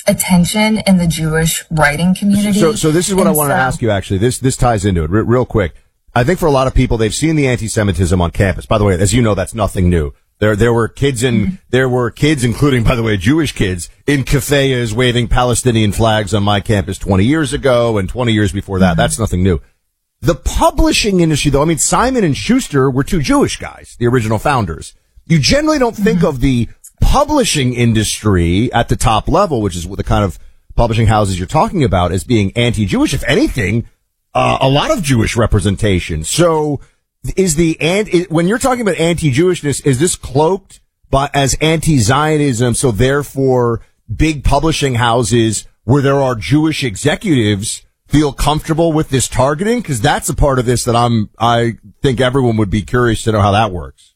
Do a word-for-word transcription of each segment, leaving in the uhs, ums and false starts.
attention in the Jewish writing community. So, so this is what and I wanted so, to ask you, actually. This, this ties into it re- real quick. I think for a lot of people, they've seen the anti-Semitism on campus. By the way, as you know, that's nothing new. There, there were kids in, mm-hmm. there were kids, including, by the way, Jewish kids in keffiyehs waving Palestinian flags on my campus twenty years ago and twenty years before that. Mm-hmm. That's nothing new. The publishing industry, though, I mean, Simon and Schuster were two Jewish guys, the original founders. You generally don't think mm-hmm. of the publishing industry at the top level, which is what the kind of publishing houses you're talking about, as being anti-Jewish. If anything, uh, a lot of Jewish representation. So is the, and when you're talking about anti-Jewishness, is this cloaked by as anti-Zionism? So therefore, big publishing houses where there are Jewish executives feel comfortable with this targeting? Because that's a part of this that I'm, I think everyone would be curious to know how that works.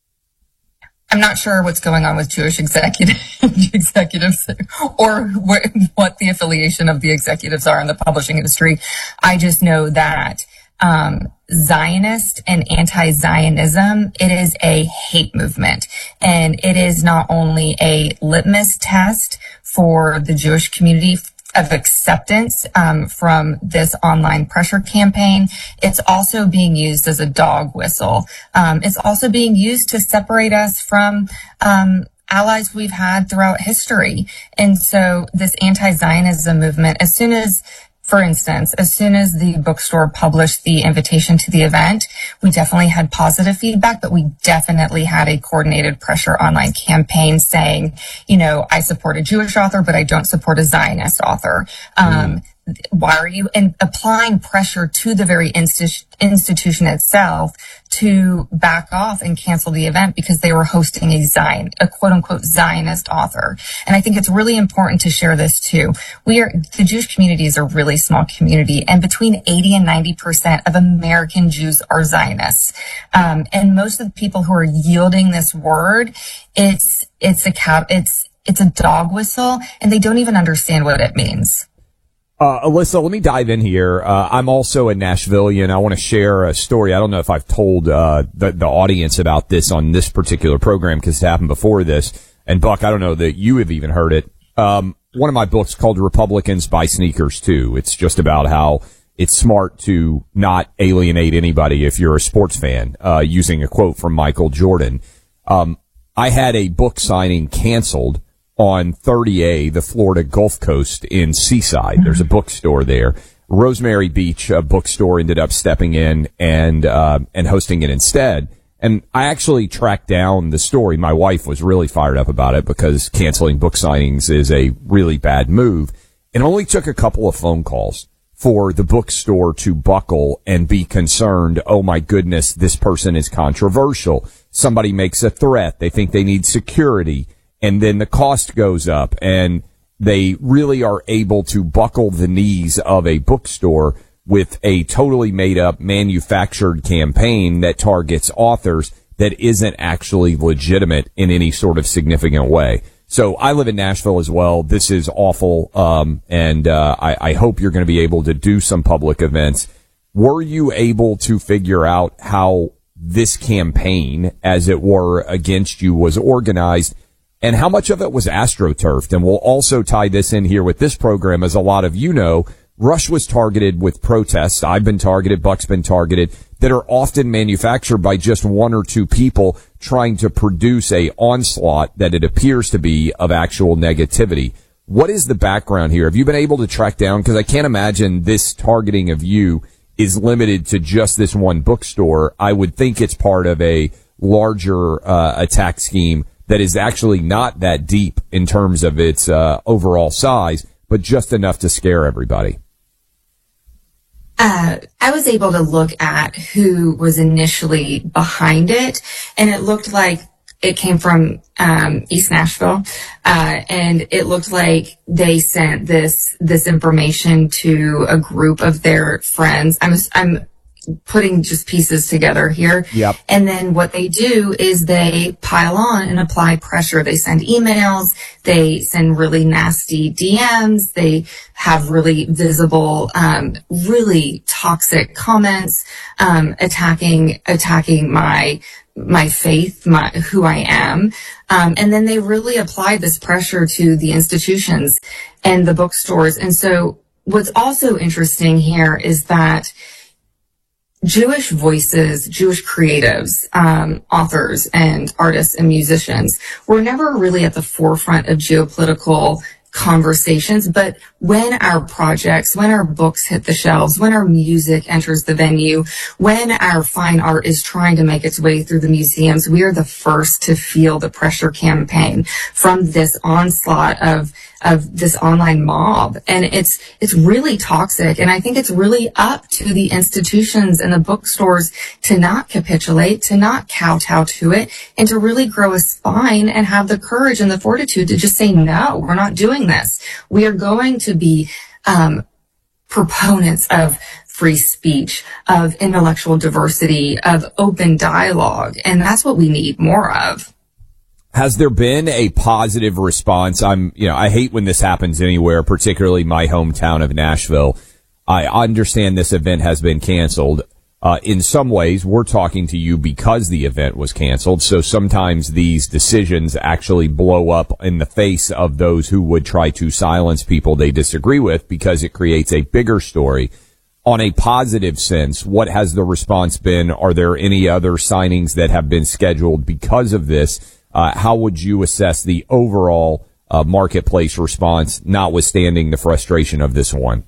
I'm not sure what's going on with Jewish executive, executives or what, what the affiliation of the executives are in the publishing industry. I just know that um Zionist and anti-Zionism, it is a hate movement. And it is not only a litmus test for the Jewish community of acceptance um, from this online pressure campaign. It's also being used as a dog whistle. Um, it's also being used to separate us from um, allies we've had throughout history. And so this anti-Zionism movement, as soon as For instance, as soon as the bookstore published the invitation to the event, we definitely had positive feedback, but we definitely had a coordinated pressure online campaign saying, you know, I support a Jewish author, but I don't support a Zionist author. Um, mm. Why are you and applying pressure to the very insti- institution itself to back off and cancel the event because they were hosting a Zion, a quote unquote Zionist author. And I think it's really important to share this too. We are, the Jewish community is a really small community, and between eighty and ninety percent of American Jews are Zionists. Um, and most of the people who are yielding this word, it's, it's a cap, it's, it's a dog whistle, and they don't even understand what it means. Uh, Alyssa, let me dive in here. Uh, I'm also a Nashvilleian. I want to share a story. I don't know if I've told, uh, the, the audience about this on this particular program because it happened before this. And Buck, I don't know that you have even heard it. Um, one of my books called Republicans Buy Sneakers Too. It's just about how it's smart to not alienate anybody if you're a sports fan, uh, using a quote from Michael Jordan. Um, I had a book signing canceled on thirty A, the Florida Gulf Coast in Seaside. There's a bookstore there. Rosemary Beach uh, bookstore ended up stepping in and uh, and hosting it instead. And I actually tracked down the story. My wife was really fired up about it because canceling book signings is a really bad move. It only took a couple of phone calls for the bookstore to buckle and be concerned, oh my goodness, this person is controversial. Somebody makes a threat. They think they need security. And then the cost goes up, and they really are able to buckle the knees of a bookstore with a totally made-up manufactured campaign that targets authors that isn't actually legitimate in any sort of significant way. So I live in Nashville as well. This is awful, um, and uh, I, I hope you're going to be able to do some public events. Were you able to figure out how this campaign, as it were, against you was organized? And how much of it was astroturfed? And we'll also tie this in here with this program. As a lot of you know, Rush was targeted with protests. I've been targeted. Buck's been targeted, that are often manufactured by just one or two people trying to produce a onslaught that it appears to be of actual negativity. What is the background here? Have you been able to track down? Because I can't imagine this targeting of you is limited to just this one bookstore. I would think it's part of a larger uh, attack scheme that is actually not that deep in terms of its uh, overall size, but just enough to scare everybody. Uh, I was able to look at who was initially behind it, and it looked like it came from um, East Nashville, uh, and it looked like they sent this this information to a group of their friends. I'm I'm putting just pieces together here. Yep. And then what they do is they pile on and apply pressure. They send emails. They send really nasty D Ms. They have really visible, um, really toxic comments, um, attacking, attacking my, my faith, my, who I am. Um, and then they really applied this pressure to the institutions and the bookstores. And so what's also interesting here is that Jewish voices, Jewish creatives, um, authors and artists and musicians were never really at the forefront of geopolitical conversations, but when our projects, when our books hit the shelves, when our music enters the venue, when our fine art is trying to make its way through the museums, we are the first to feel the pressure campaign from this onslaught of of this online mob. And it's it's really toxic. And I think it's really up to the institutions and the bookstores to not capitulate, to not kowtow to it, and to really grow a spine and have the courage and the fortitude to just say, no, we're not doing this. We are going to be um, proponents of free speech, of intellectual diversity, of open dialogue. And that's what we need more of. Has there been a positive response? I'm, you know, I hate when this happens anywhere, particularly my hometown of Nashville. I understand this event has been canceled. Uh, in some ways, we're talking to you because the event was canceled. So sometimes these decisions actually blow up in the face of those who would try to silence people they disagree with because it creates a bigger story. On a positive sense, what has the response been? Are there any other signings that have been scheduled because of this? Uh, how would you assess the overall uh, marketplace response, notwithstanding the frustration of this one?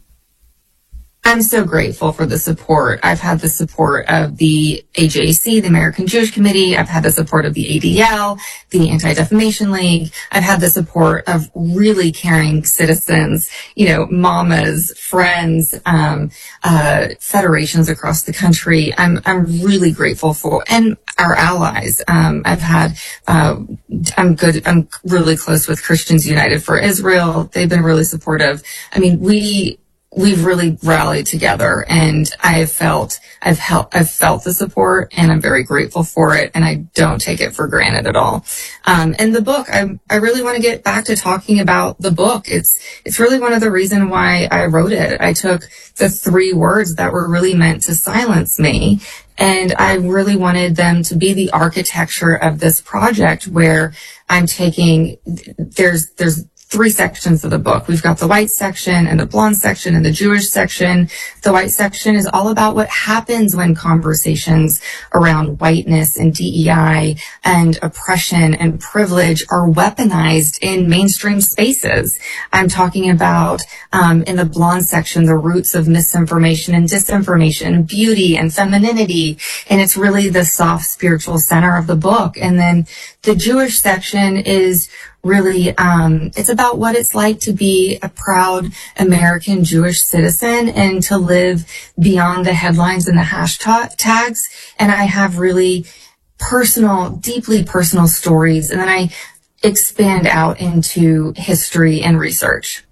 I'm so grateful for the support. I've had the support of the A J C, the American Jewish Committee. I've had the support of the A D L, the Anti-Defamation League. I've had the support of really caring citizens, you know, mamas, friends, um, uh, federations across the country. I'm, I'm really grateful for, and our allies. Um, I've had, uh, I'm good, I'm really close with Christians United for Israel. They've been really supportive. I mean, we, We've really rallied together, and I have felt, I've helped, I've felt the support, and I'm very grateful for it, and I don't take it for granted at all. Um, and the book, I, I really want to get back to talking about the book. It's, it's really one of the reasons why I wrote it. I took the three words that were really meant to silence me, and I really wanted them to be the architecture of this project where I'm taking, there's, there's, three sections of the book. We've got the white section and the blonde section and the Jewish section. The white section is all about what happens when conversations around whiteness and D E I and oppression and privilege are weaponized in mainstream spaces. I'm talking about, um, in the blonde section, the roots of misinformation and disinformation, beauty and femininity. And it's really the soft spiritual center of the book. And then the Jewish section is really, um, it's about what it's like to be a proud American Jewish citizen and to live beyond the headlines and the hashtags. And I have really personal, deeply personal stories. And then I expand out into history and research.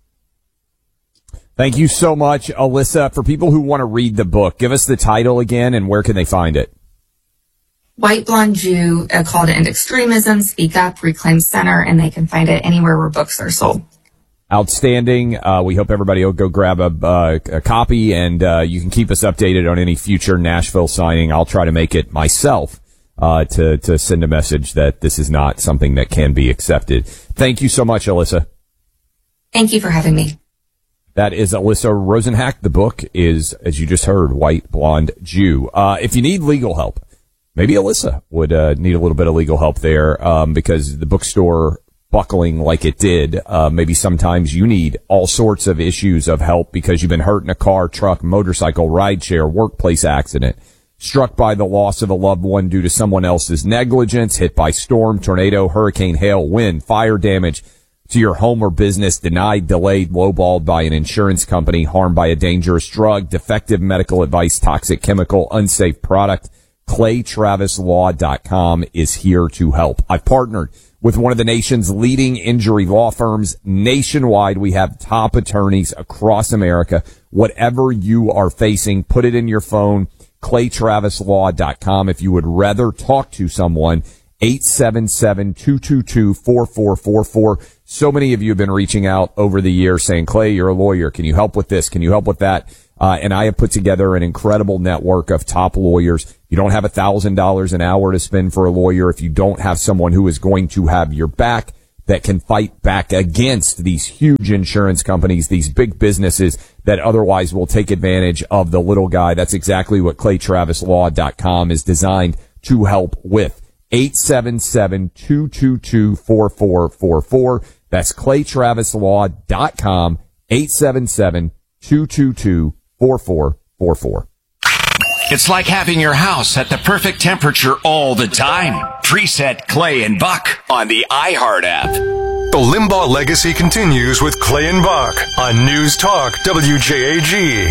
Thank you so much, Alyssa. For people who want to read the book, give us the title again and where can they find it? White Blonde Jew, a call to end extremism, Speak Up, Reclaim Center, and they can find it anywhere where books are sold. Outstanding. Uh, we hope everybody will go grab a, uh, a copy, and uh, you can keep us updated on any future Nashville signing. I'll try to make it myself uh, to, to send a message that this is not something that can be accepted. Thank you so much, Alyssa. Thank you for having me. That is Alyssa Rosenhack. The book is, as you just heard, White Blonde Jew. Uh, if you need legal help, maybe Alyssa would uh, need a little bit of legal help there um, because the bookstore buckling like it did, uh, maybe sometimes you need all sorts of issues of help because you've been hurt in a car, truck, motorcycle, rideshare, workplace accident, struck by the loss of a loved one due to someone else's negligence, hit by storm, tornado, hurricane, hail, wind, fire damage to your home or business, denied, delayed, lowballed by an insurance company, harmed by a dangerous drug, defective medical advice, toxic chemical, unsafe product. Clay Travis Law dot com is here to help. I've partnered with one of the nation's leading injury law firms nationwide. We have top attorneys across America. Whatever you are facing, put it in your phone, Clay Travis Law dot com. If you would rather talk to someone, eight seven seven, two two two, four four four four. So many of you have been reaching out over the years saying, Clay, you're a lawyer. Can you help with this? Can you help with that? Uh, and I have put together an incredible network of top lawyers you don't have a thousand dollars an hour to spend for a lawyer, if you don't have someone who is going to have your back, that can fight back against these huge insurance companies, these big businesses that otherwise will take advantage of the little guy. That's exactly what clay travis law dot com is designed to help with. eight seven seven, two two two, four four four four. That's clay travis law dot com, eight seven seven, two two two, four four four four. It's like having your house at the perfect temperature all the time. Preset Clay and Buck on the iHeart app. The Limbaugh legacy continues with Clay and Buck on News Talk W J A G.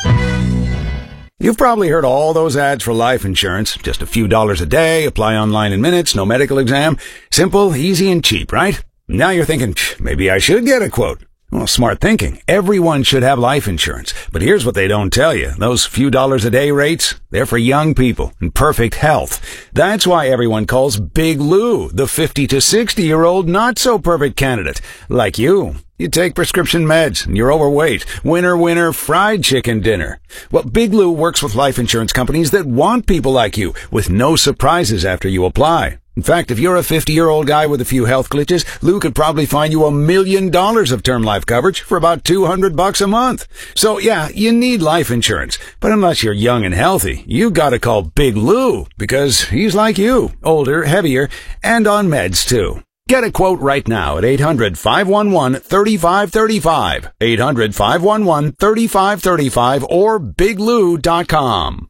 You've probably heard all those ads for life insurance. Just a few dollars a day, apply online in minutes, no medical exam. Simple, easy, and cheap, right? Now you're thinking, maybe I should get a quote. Well, smart thinking. Everyone should have life insurance. But here's what they don't tell you. Those few dollars a day rates, they're for young people in perfect health. That's why everyone calls Big Lou the fifty to sixty year old not so perfect candidate. Like you. You take prescription meds and you're overweight. Winner, winner, fried chicken dinner. Well, Big Lou works with life insurance companies that want people like you with no surprises after you apply. In fact, if you're a fifty-year-old guy with a few health glitches, Lou could probably find you a million dollars of term life coverage for about two hundred bucks a month. So yeah, you need life insurance. But unless you're young and healthy, you gotta call Big Lou because he's like you, older, heavier, and on meds too. Get a quote right now at eight hundred, five one one, three five three five, eight hundred, five one one, three five three five, or big lou dot com.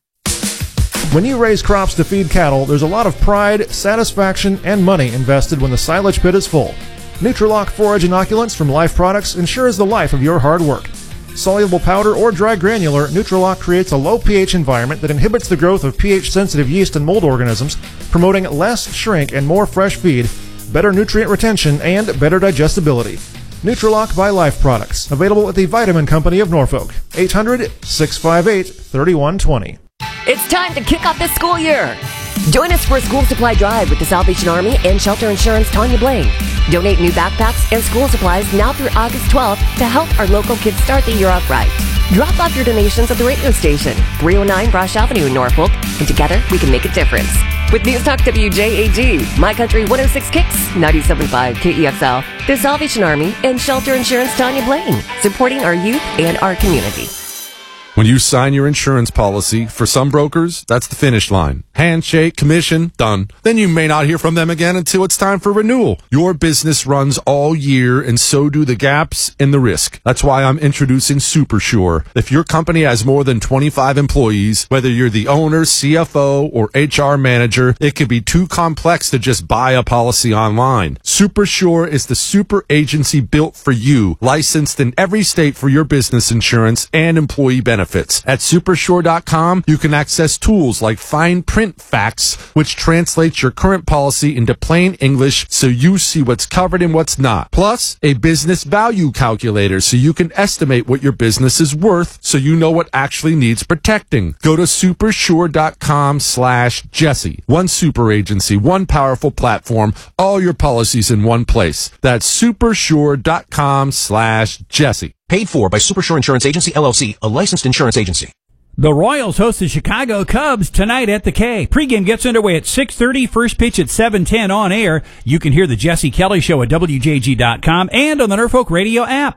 When you raise crops to feed cattle, there's a lot of pride, satisfaction, and money invested when the silage pit is full. Nutrilock forage inoculants from Life Products ensures the life of your hard work. Soluble powder or dry granular, Nutrilock creates a low pH environment that inhibits the growth of pH-sensitive yeast and mold organisms, promoting less shrink and more fresh feed, better nutrient retention, and better digestibility. Nutrilock by Life Products, available at the Vitamin Company of Norfolk. eight hundred, six five eight, three one two zero. It's time to kick off this school year. Join us for a school supply drive with the Salvation Army and Shelter Insurance Tanya Blaine. Donate new backpacks and school supplies now through August twelfth to help our local kids start the year off right. Drop off your donations at the radio station, three oh nine Brush Avenue in Norfolk, and together we can make a difference. With News Talk W J A G, My Country one oh six Kicks, ninety-seven point five K E X L, the Salvation Army, and Shelter Insurance Tanya Blaine, supporting our youth and our community. When you sign your insurance policy, for some brokers, that's the finish line. Handshake, commission, done. Then you may not hear from them again until it's time for renewal. Your business runs all year, and so do the gaps and the risk. That's why I'm introducing SuperSure. If your company has more than twenty-five employees, whether you're the owner, C F O, or H R manager, it can be too complex to just buy a policy online. SuperSure is the super agency built for you, licensed in every state for your business insurance and employee benefits. At supersure dot com, you can access tools like fine print facts, which translates your current policy into plain English so you see what's covered and what's not. Plus, a business value calculator so you can estimate what your business is worth so you know what actually needs protecting. Go to supersure dot com slash Jesse. One super agency, one powerful platform, all your policies in one place. That's supersure dot com slash Jesse. Paid for by Supersure Insurance Agency, L L C, a licensed insurance agency. The Royals host the Chicago Cubs tonight at the K. Pregame gets underway at six thirty, first pitch at seven ten on air. You can hear the Jesse Kelly Show at W J G dot com and on the Norfolk Radio app.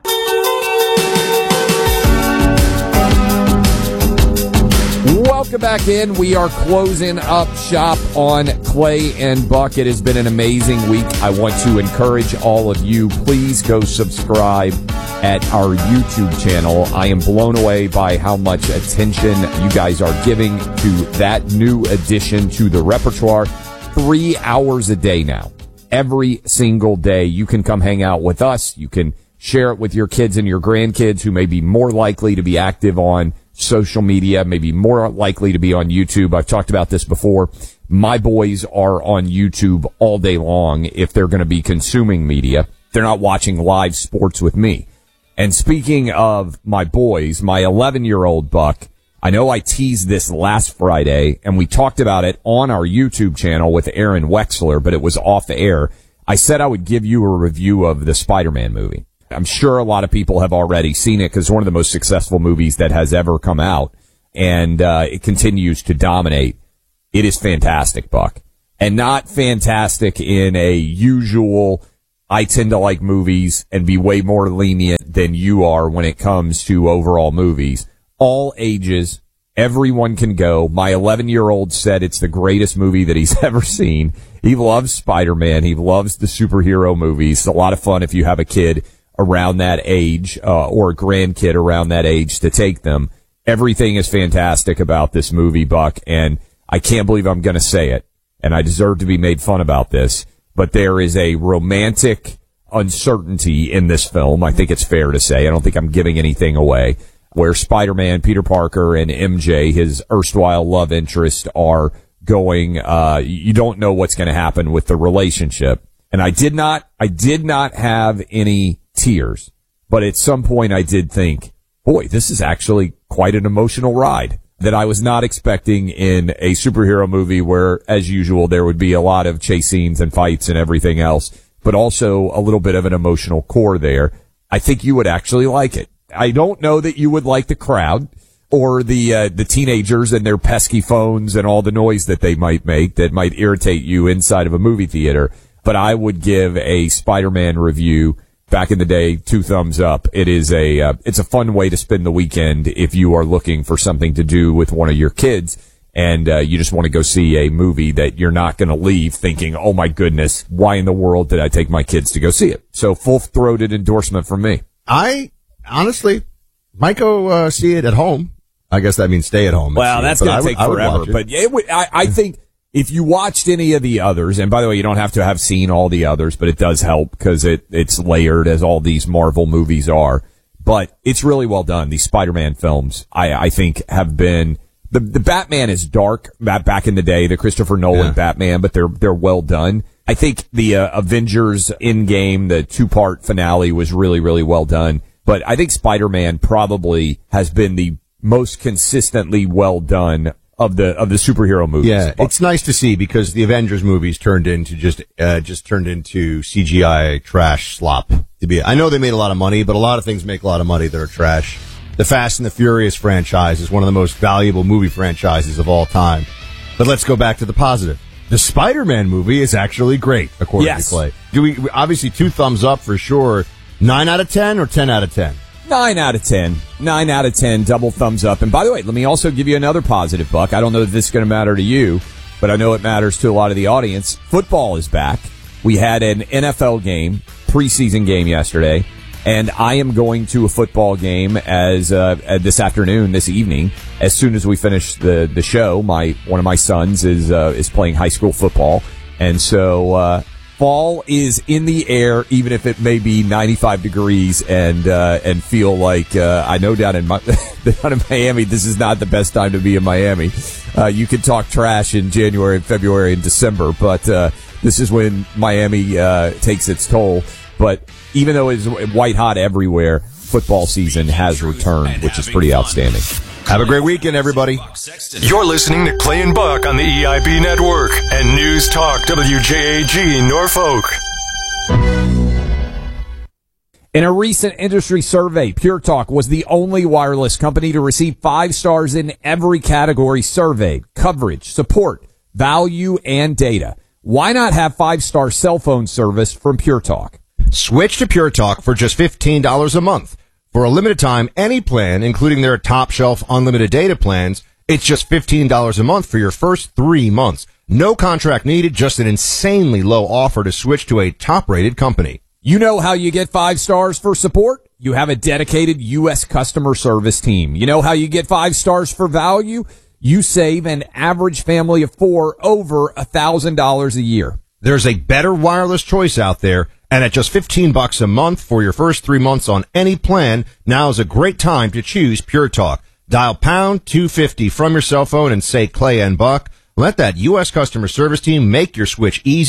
Welcome back in. We are closing up shop on Clay and Buck. It has been an amazing week. I want to encourage all of you, please go subscribe at our YouTube channel. I am blown away by how much attention you guys are giving to that new addition to the repertoire. Three hours a day now. Every single day. You can come hang out with us. You can share it with your kids and your grandkids who may be more likely to be active on social media, maybe more likely to be on YouTube. I've talked about this before. My boys are on YouTube all day long if they're going to be consuming media. They're not watching live sports with me. And speaking of my boys, my eleven-year-old Buck, I know I teased this last Friday, and we talked about it on our YouTube channel with Aaron Wexler, but it was off the air. I said I would give you a review of the Spider-Man movie. I'm sure a lot of people have already seen it because it's one of the most successful movies that has ever come out, and uh, it continues to dominate. it is fantastic, Buck. And not fantastic in a usual, I tend to like movies and be way more lenient than you are when it comes to overall movies. All ages, everyone can go. My eleven-year-old said it's the greatest movie that he's ever seen. He loves Spider-Man. He loves the superhero movies. It's a lot of fun if you have a kid around that age uh, or a grandkid around that age to take them. Everything is fantastic about this movie, Buck, and I can't believe I'm going to say it, and I deserve to be made fun about this, but there is a romantic uncertainty in this film. I think it's fair to say. I don't think I'm giving anything away. Where Spider-Man, Peter Parker, and M J, his erstwhile love interest, are going, uh, you don't know what's going to happen with the relationship. And I did not, I did not have any tears, but at some point I did think, boy, this is actually quite an emotional ride that I was not expecting in a superhero movie where, as usual, there would be a lot of chase scenes and fights and everything else, but also a little bit of an emotional core there. I think you would actually like it. I don't know that you would like the crowd or the uh, the teenagers and their pesky phones and all the noise that they might make that might irritate you inside of a movie theater, but I would give a Spider-Man review back in the day two thumbs up. It is a uh, it's a fun way to spend the weekend if you are looking for something to do with one of your kids and uh, you just want to go see a movie that you're not going to leave thinking, oh my goodness, why in the world did I take my kids to go see it? So full-throated endorsement from me. I honestly might go uh, see it at home. I guess that means stay at home. Well, that's going to take forever. It. But it would, I, I think if you watched any of the others, and by the way, you don't have to have seen all the others, but it does help because it, it's layered as all these Marvel movies are. But it's really well done. These Spider-Man films, I, I think, have been the the Batman is dark back in the day, the Christopher Nolan yeah. Batman, but they're they're well done. I think the uh, Avengers Endgame, the two part finale, was really really well done. But I think Spider-Man probably has been the most consistently well done of the of the superhero movies. Yeah, it's nice to see because the Avengers movies turned into just uh, just turned into C G I trash slop. To be, I know they made a lot of money, but a lot of things make a lot of money that are trash. The Fast and the Furious franchise is one of the most valuable movie franchises of all time. But let's go back to the positive. The Spider-Man movie is actually great, according yes. to Clay. Do we obviously two thumbs up for sure? Nine out of ten or ten out of ten? Nine out of ten. Nine out of ten, double thumbs up. And by the way, let me also give you another positive, Buck. I don't know if this is going to matter to you, but I know it matters to a lot of the audience. Football is back. We had an N F L game, preseason game yesterday, and I am going to a football game as uh, this afternoon, this evening. As soon as we finish the, the show, my one of my sons is uh, is playing high school football, and so uh, fall is in the air, even if it may be ninety-five degrees and uh, and feel like uh, I know down in my, down in Miami, this is not the best time to be in Miami. Uh, you can talk trash in January and February and December, but uh, this is when Miami uh, takes its toll. But even though it's white hot everywhere, football season has returned, which is pretty outstanding. Have a great weekend, everybody. You're listening to Clay and Buck on the E I B Network and News Talk W J A G Norfolk. In a recent industry survey, Pure Talk was the only wireless company to receive five stars in every category surveyed: coverage, support, value, and data. Why not have five-star cell phone service from Pure Talk? Switch to Pure Talk for just fifteen dollars a month. For a limited time, any plan, including their top-shelf unlimited data plans, it's just fifteen dollars a month for your first three months. No contract needed, just an insanely low offer to switch to a top-rated company. You know how you get five stars for support? You have a dedicated U S customer service team. You know how you get five stars for value? You save an average family of four over one thousand dollars a year. There's a better wireless choice out there, and at just fifteen bucks a month for your first three months on any plan, now is a great time to choose Pure Talk. Dial pound two fifty from your cell phone and say Clay and Buck. Let that U S customer service team make your switch easy.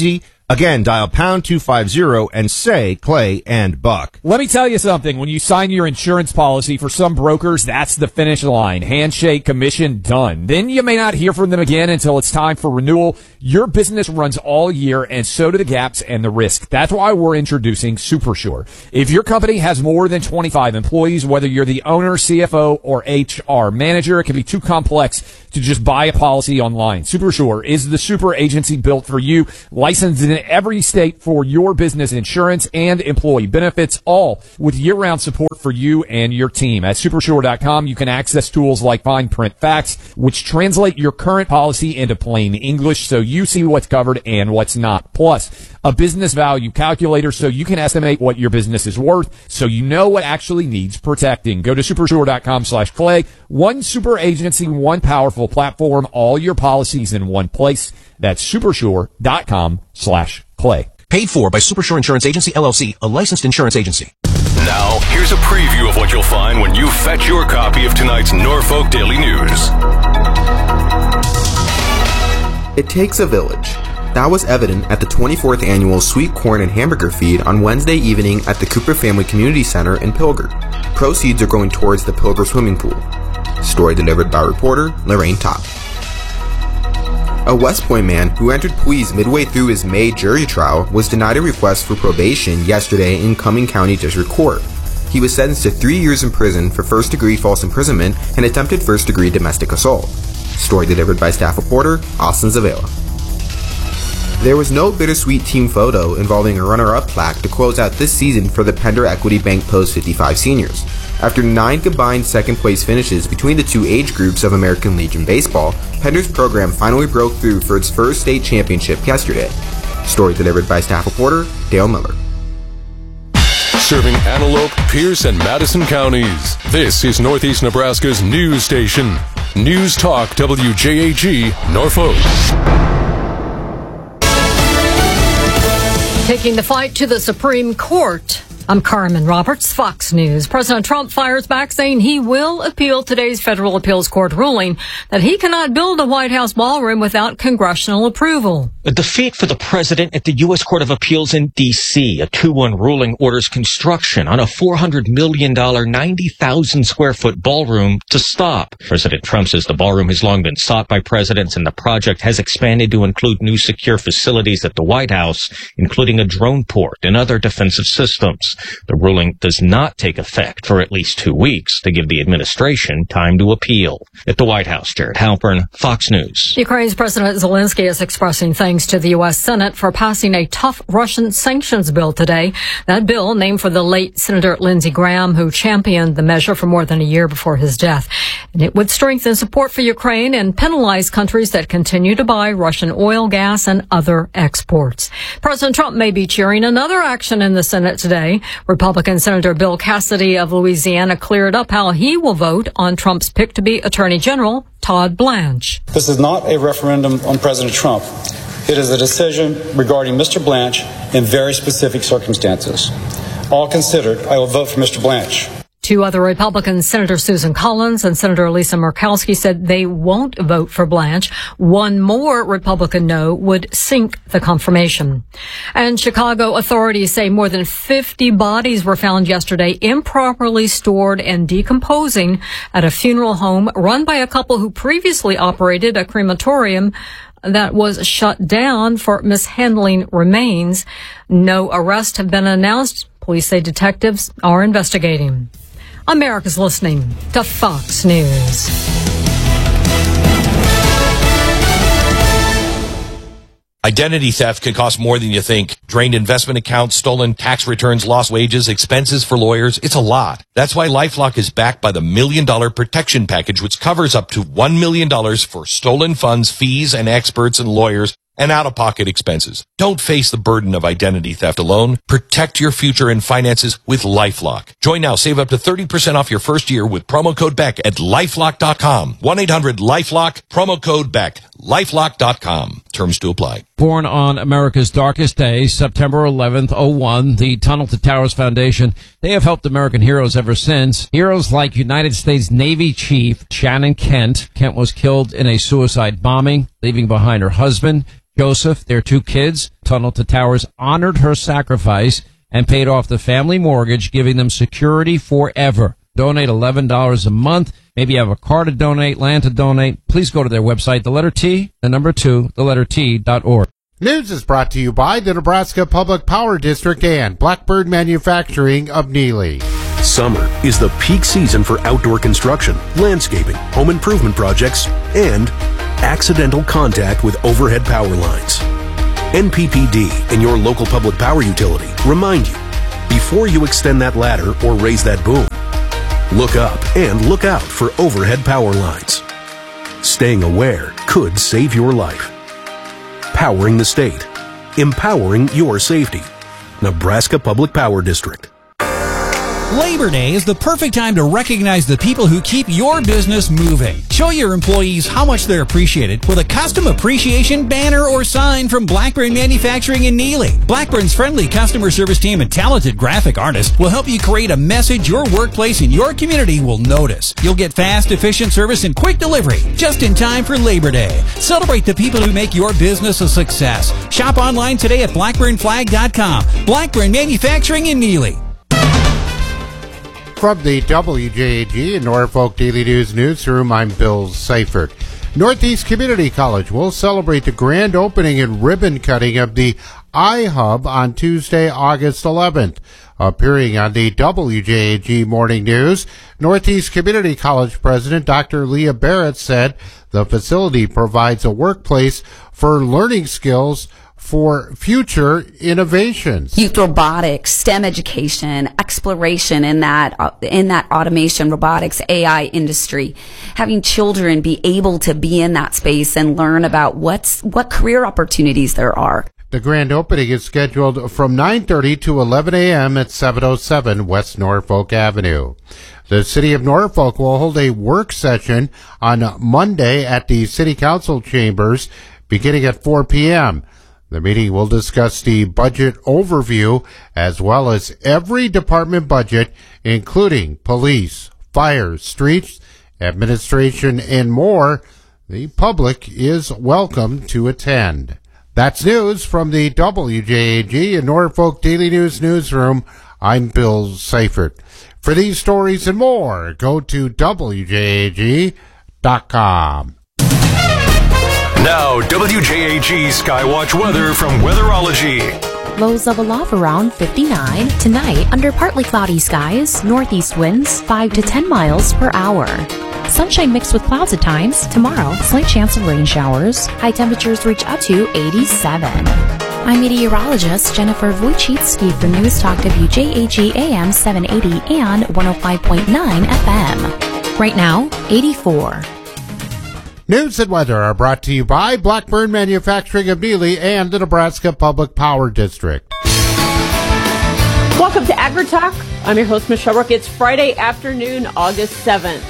Again, dial pound two fifty and say Clay and Buck. Let me tell you something. When you sign your insurance policy, for some brokers, that's the finish line. Handshake, commission, done. Then you may not hear from them again until it's time for renewal. Your business runs all year, and so do the gaps and the risk. That's why we're introducing SuperSure. If your company has more than twenty-five employees, whether you're the owner, C F O, or H R manager, it can be too complex to just buy a policy online. SuperSure is the super agency built for you, licensed in every state for your business insurance and employee benefits, all with year-round support for you and your team. At supersure dot com, you can access tools like Fine Print Facts, which translate your current policy into plain English so you see what's covered and what's not. Plus, a business value calculator so you can estimate what your business is worth so you know what actually needs protecting. Go to supersure dot com slash clay. One super agency, one powerful platform, all your policies in one place. That's supersure dot com slash clay. Paid for by Supersure Insurance Agency, L L C, a licensed insurance agency. Now, here's a preview of what you'll find when you fetch your copy of tonight's Norfolk Daily News. It takes a village. That was evident at the twenty-fourth annual Sweet Corn and Hamburger Feed on Wednesday evening at the Cooper Family Community Center in Pilger. Proceeds are going towards the Pilger swimming pool. Story delivered by reporter Lorraine Topp. A West Point man who entered pleas midway through his May jury trial was denied a request for probation yesterday in Cumming County District Court. He was sentenced to three years in prison for first-degree false imprisonment and attempted first-degree domestic assault. Story delivered by staff reporter Austin Zavala. There was no bittersweet team photo involving a runner-up plaque to close out this season for the Pender Equity Bank Post fifty-five seniors. After nine combined second-place finishes between the two age groups of American Legion Baseball, Pender's program finally broke through for its first state championship yesterday. Story delivered by staff reporter Dale Miller. Serving Antelope, Pierce, and Madison counties. This is Northeast Nebraska's news station. News Talk W J A G, Norfolk. Taking the fight to the Supreme Court. I'm Carmen Roberts, Fox News. President Trump fires back saying he will appeal today's federal appeals court ruling that he cannot build a White House ballroom without congressional approval. A defeat for the president at the U S Court of Appeals in D C A two one ruling orders construction on a four hundred million dollars, ninety thousand square foot ballroom to stop. President Trump says the ballroom has long been sought by presidents, and the project has expanded to include new secure facilities at the White House, including a drone port and other defensive systems. The ruling does not take effect for at least two weeks to give the administration time to appeal. At the White House, Jared Halpern, Fox News. Ukraine's President Zelensky is expressing thanks to the U S Senate for passing a tough Russian sanctions bill today. That bill, named for the late Senator Lindsey Graham, who championed the measure for more than a year before his death. And it would strengthen support for Ukraine and penalize countries that continue to buy Russian oil, gas, and other exports. President Trump may be cheering another action in the Senate today. Republican Senator Bill Cassidy of Louisiana cleared up how he will vote on Trump's pick to be Attorney General Todd Blanche. This is not a referendum on President Trump. It is a decision regarding Mister Blanche in very specific circumstances. All considered, I will vote for Mister Blanche. Two other Republicans, Senator Susan Collins and Senator Lisa Murkowski, said they won't vote for Blanche. One more Republican no would sink the confirmation. And Chicago authorities say more than fifty bodies were found yesterday improperly stored and decomposing at a funeral home run by a couple who previously operated a crematorium that was shut down for mishandling remains. No arrests have been announced. Police say detectives are investigating. America's listening to Fox News. Identity theft can cost more than you think. Drained investment accounts, stolen tax returns, lost wages, expenses for lawyers. It's a lot. That's why LifeLock is backed by the Million Dollar Protection Package, which covers up to one million dollars for stolen funds, fees, and experts and lawyers, and out-of-pocket expenses. Don't face the burden of identity theft alone. Protect your future and finances with LifeLock. Join now. Save up to thirty percent off your first year with promo code Beck at lifelock dot com. one eight hundred lifelock, promo code Beck. lifelock dot com. Terms to apply. Born on America's darkest day, September eleventh, oh one, the Tunnel to Towers Foundation, they have helped American heroes ever since. Heroes like United States Navy Chief Shannon Kent. Kent was killed in a suicide bombing, leaving behind her husband, Joseph, their two kids. Tunnel to Towers honored her sacrifice and paid off the family mortgage, giving them security forever. Donate eleven dollars a month. Maybe you have a car to donate, land to donate. Please go to their website, the letter T, the number two, the letter T dot org. News is brought to you by the Nebraska Public Power District and Blackbird Manufacturing of Neely. Summer is the peak season for outdoor construction, landscaping, home improvement projects, and accidental contact with overhead power lines. N P P D and your local public power utility remind you, before you extend that ladder or raise that boom, look up and look out for overhead power lines. Staying aware could save your life. Powering the state. Empowering your safety. Nebraska Public Power District. Labor Day is the perfect time to recognize the people who keep your business moving. Show your employees how much they're appreciated with a custom appreciation banner or sign from Blackburn Manufacturing in Neely. Blackburn's friendly customer service team and talented graphic artists will help you create a message your workplace and your community will notice. You'll get fast, efficient service and quick delivery just in time for Labor Day. Celebrate the people who make your business a success. Shop online today at blackburn flag dot com. Blackburn Manufacturing in Neely. From the W J A G and Norfolk Daily News Newsroom, I'm Bill Seifert. Northeast Community College will celebrate the grand opening and ribbon cutting of the iHub on Tuesday, August eleventh. Appearing on the W J A G Morning News, Northeast Community College President Doctor Leah Barrett said the facility provides a workplace for learning skills for future innovations. Youth robotics, STEM education, exploration in that uh, in that automation, robotics, A I industry. Having children be able to be in that space and learn about what's what career opportunities there are. The grand opening is scheduled from nine thirty to eleven a.m. at seven oh seven West Norfolk Avenue. The City of Norfolk will hold a work session on Monday at the City Council chambers beginning at four p.m. The meeting will discuss the budget overview as well as every department budget, including police, fire, streets, administration, and more. The public is welcome to attend. That's news from the W J A G and Norfolk Daily News Newsroom. I'm Bill Seifert. For these stories and more, go to W J A G dot com. Now, W J A G Skywatch weather from Weatherology. Lows of a low around fifty-nine. Tonight, under partly cloudy skies, northeast winds five to ten miles per hour. Sunshine mixed with clouds at times. Tomorrow, slight chance of rain showers. High temperatures reach up to eighty-seven. I'm meteorologist Jennifer Wojcicki for News Talk W J A G A M seven eighty and one oh five point nine F M. Right now, eighty-four. News and weather are brought to you by Blackburn Manufacturing of Neely and the Nebraska Public Power District. Welcome to AgriTalk. I'm your host, Michelle Rook. It's Friday afternoon, August seventh.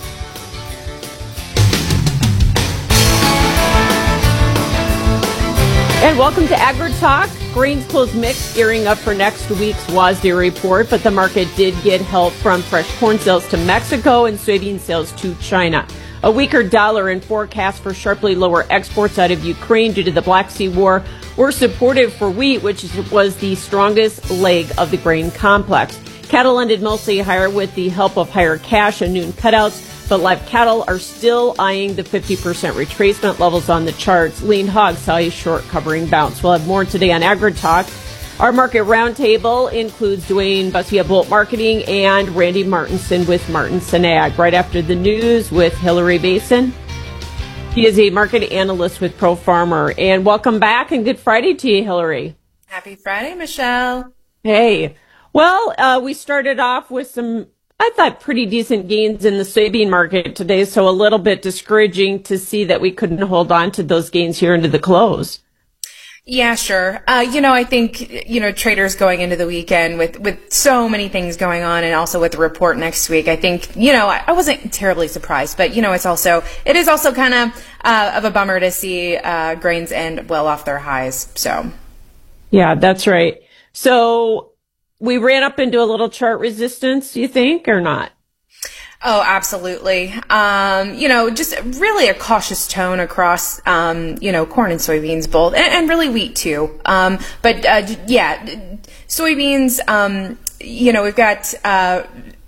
And welcome to AgriTalk. Grains closed mixed, gearing up for next week's W A S D A report, but the market did get help from fresh corn sales to Mexico and soybean sales to China. A weaker dollar and forecast for sharply lower exports out of Ukraine due to the Black Sea War were supportive for wheat, which was the strongest leg of the grain complex. Cattle ended mostly higher with the help of higher cash and noon cutouts, but live cattle are still eyeing the fifty percent retracement levels on the charts. Lean hogs saw a short covering bounce. We'll have more today on AgriTalk. Our market roundtable includes Dwayne Bussier-Bolt Marketing and Randy Martinson with Martinson Ag. Right after the news with Hillary Basin. He is a market analyst with Pro Farmer. And welcome back and good Friday to you, Hillary. Happy Friday, Michelle. Hey. Well, uh, we started off with some, I thought, pretty decent gains in the soybean market today. So a little bit discouraging to see that we couldn't hold on to those gains here into the close. Yeah, sure. Uh, you know, I think, you know, traders going into the weekend with, with so many things going on and also with the report next week, I think, you know, I, I wasn't terribly surprised, but, you know, it's also, it is also kind of, uh, of a bummer to see, uh, grains end well off their highs. So. Yeah, that's right. So we ran up into a little chart resistance, you think, or not? Oh, absolutely. Um, you know, just really a cautious tone across, um, you know, corn and soybeans both, and, and really wheat too. Um, but, uh, yeah, soybeans, um, you know, we've got, uh,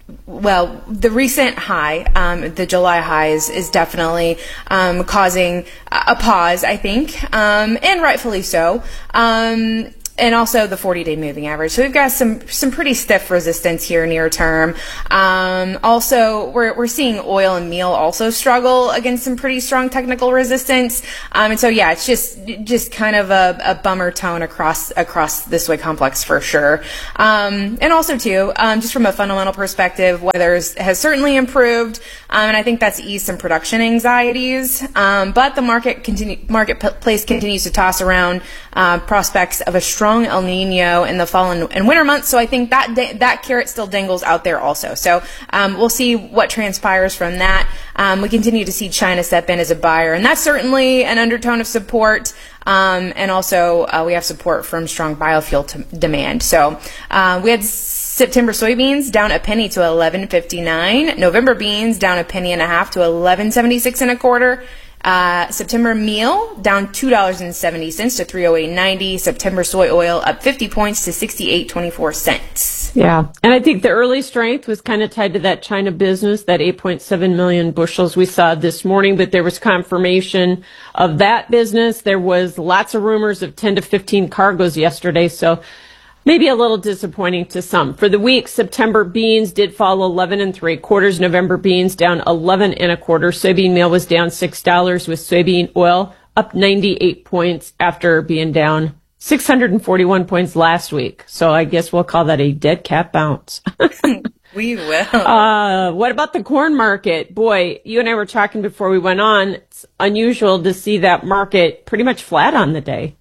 well, the recent high, um, the July high is, is definitely, um, causing a pause, I think, um, and rightfully so. Um, And also the forty-day moving average. So we've got some some pretty stiff resistance here near term. Um, also, we're we're seeing oil and meal also struggle against some pretty strong technical resistance. Um, and so yeah, it's just just kind of a, a bummer tone across across the soy complex for sure. Um, and also too, um, just from a fundamental perspective, weather has certainly improved, um, and I think that's eased some production anxieties. Um, but the market continue marketplace continues to toss around uh, prospects of a strong El Nino in the fall and, and winter months, so I think that da- that carrot still dangles out there also. So um, we'll see what transpires from that. Um, we continue to see China step in as a buyer, and that's certainly an undertone of support. Um, and also uh, we have support from strong biofuel t- demand. So uh, we had September soybeans down a penny to eleven fifty-nine. November beans down a penny and a half to eleven seventy-six and a quarter. Uh, September meal down two dollars and seventy cents to three oh eight ninety. September soy oil up fifty points to sixty-eight twenty-four cents. Yeah. And I think the early strength was kind of tied to that China business, that eight point seven million bushels we saw this morning, but there was confirmation of that business. There was lots of rumors of ten to fifteen cargoes yesterday. So maybe a little disappointing to some. For the week, September beans did fall eleven and three quarters. November beans down eleven and a quarter. Soybean meal was down six dollars, with soybean oil up ninety-eight points after being down six hundred forty-one points last week. So I guess we'll call that a dead cat bounce. We will. Uh, what about the corn market? Boy, you and I were talking before we went on. It's unusual to see that market pretty much flat on the day.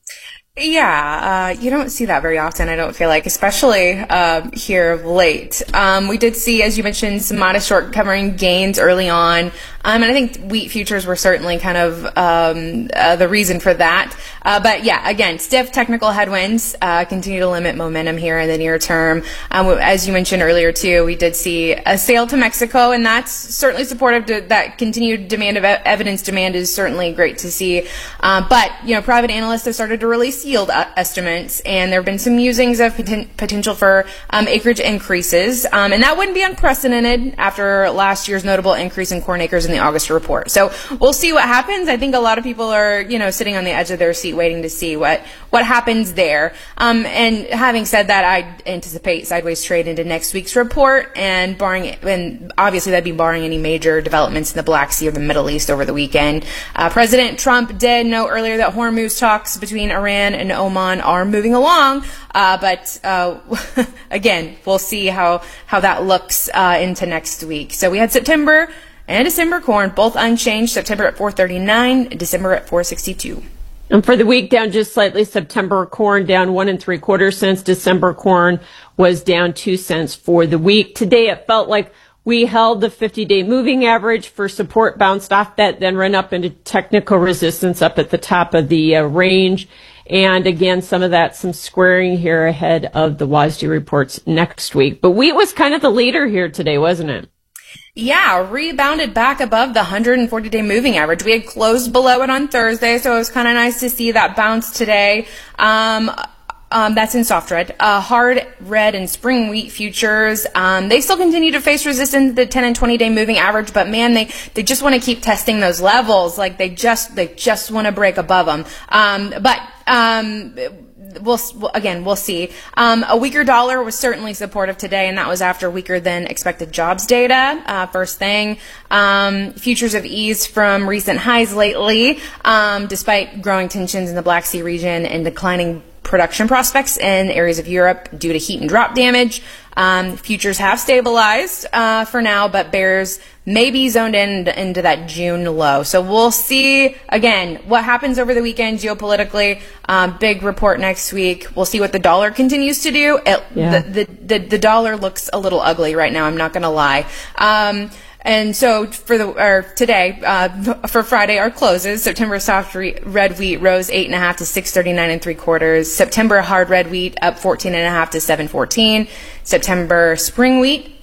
Yeah, uh, you don't see that very often, I don't feel like, especially uh, here of late. Um, we did see, as you mentioned, some modest short covering gains early on, um, and I think wheat futures were certainly kind of um, uh, the reason for that. Uh, but yeah, again, stiff technical headwinds uh, continue to limit momentum here in the near term. Um, as you mentioned earlier, too, we did see a sale to Mexico, and that's certainly supportive to that continued demand of evidence demand is certainly great to see. Uh, but, you know, private analysts have started to release yield estimates, and there have been some musings of poten- potential for um, acreage increases, um, and that wouldn't be unprecedented after last year's notable increase in corn acres in the August report. So we'll see what happens. I think a lot of people are, you know, sitting on the edge of their seat waiting to see what what happens there. Um, and having said that, I anticipate sideways trade into next week's report, and barring and obviously that'd be barring any major developments in the Black Sea or the Middle East over the weekend. Uh, President Trump did note earlier that Hormuz talks between Iran and Oman are moving along, uh, but uh, again, we'll see how how that looks uh, into next week. So we had September and December corn both unchanged. September at four thirty-nine, December at four sixty-two. And for the week, down just slightly. September corn down one and three quarter cents. December corn was down two cents for the week. Today, it felt like we held the fifty-day moving average for support, bounced off that, then ran up into technical resistance up at the top of the uh, range. And again, some of that, some squaring here ahead of the W A S D reports next week. But wheat was kind of the leader here today, wasn't it? Yeah, rebounded back above the one hundred forty-day moving average. We had closed below it on Thursday, so it was kind of nice to see that bounce today. Um, Um, that's in soft red. Uh, hard red and spring wheat futures, um, they still continue to face resistance to the ten and twenty day moving average, but man, they, they just want to keep testing those levels. Like they just, they just want to break above them. Um, but, um, We'll, again, we'll see. Um, a weaker dollar was certainly supportive today, and that was after weaker than expected jobs data. Uh, first thing, um, futures have eased from recent highs lately, um, despite growing tensions in the Black Sea region and declining production prospects in areas of Europe due to heat and drought damage. Um, futures have stabilized uh, for now, but bears may be zoned in into that June low. So we'll see, again, what happens over the weekend geopolitically. Uh, big report next week. We'll see what the dollar continues to do. It, Yeah. the, the, the, the dollar looks a little ugly right now, I'm not going to lie. Um, And so for the or today, uh, for Friday, our closes, September soft re- red wheat rose eight and a half to six thirty nine and three quarters. September hard red wheat up fourteen and a half to seven fourteen. September spring wheat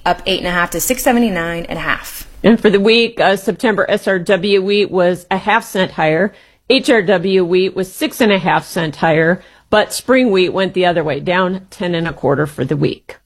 up eight and a half to six seventy-nine and a half. And for the week, uh, September S R W wheat was a half cent higher. H R W wheat was six and a half cent higher, but spring wheat went the other way, down ten and a quarter for the week.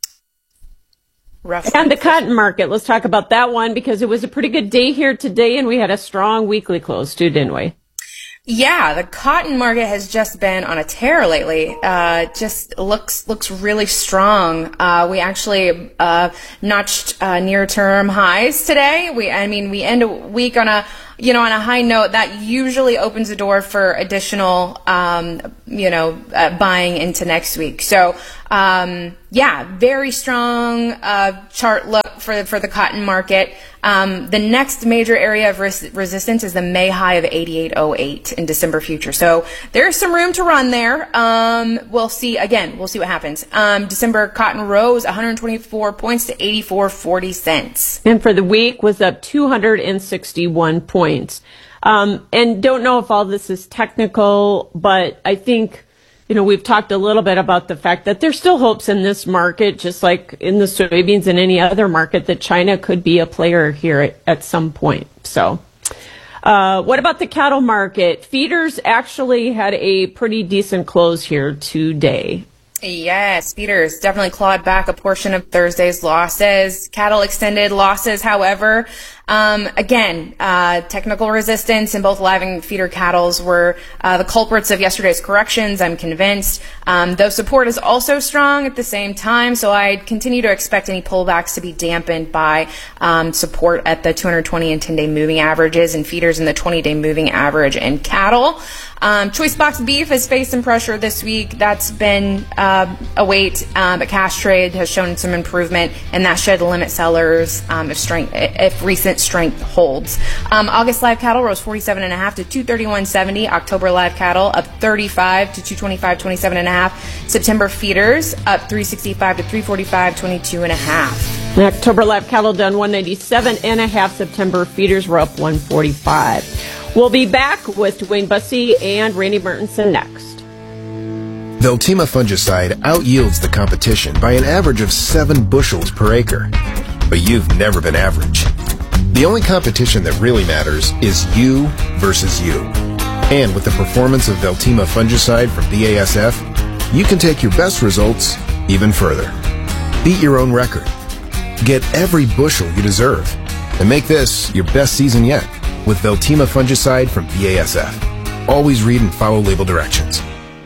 Rough. And the cotton market, let's talk about that one because it was a pretty good day here today and we had a strong weekly close too, didn't we? Yeah, the cotton market has just been on a tear lately. Uh, just looks looks really strong. Uh, we actually uh, notched uh, near-term highs today. We, I mean, we end a week on a you know on a high note that usually opens the door for additional um, you know uh, buying into next week. So um, yeah, very strong uh, chart look for for the cotton market. Um, the next major area of res- resistance is the May high of eighty-eight oh eight in December future. So there's some room to run there. Um, we'll see again. We'll see what happens. Um, December cotton rose one hundred twenty-four points to eighty-four forty cents. And for the week was up two hundred sixty-one points. Um, and don't know if all this is technical, but I think, you know, we've talked a little bit about the fact that there's still hopes in this market, just like in the soybeans and any other market, that China could be a player here at, at some point. So, uh, what about the cattle market? Feeders actually had a pretty decent close here today. Yes, feeders definitely clawed back a portion of Thursday's losses. Cattle extended losses, however. Um, again, uh, technical resistance in both live and feeder cattles were uh, the culprits of yesterday's corrections, I'm convinced. Um, though support is also strong at the same time, so I continue to expect any pullbacks to be dampened by um, support at the two hundred twenty and ten-day moving averages and feeders in the twenty-day moving average in cattle. Um, choice box beef has faced some pressure this week. That's been uh, a wait, um, but cash trade has shown some improvement, and that should limit sellers um, if strength, if recent strength holds. Um, August live cattle rose forty-seven and a half to two thirty-one seventy. October live cattle up thirty-five to two twenty-five twenty-seven and a half. September feeders up three sixty-five to three forty-five twenty-two and a half. October live cattle down one ninety-seven and a half. September feeders were up one forty-five. We'll be back with Dwayne Bussey and Randy Mertensen next. Veltima fungicide out-yields the competition by an average of seven bushels per acre. But you've never been average. The only competition that really matters is you versus you. And with the performance of Veltima fungicide from B A S F, you can take your best results even further. Beat your own record. Get every bushel you deserve. And make this your best season yet with Veltima fungicide from B A S F. Always read and follow label directions.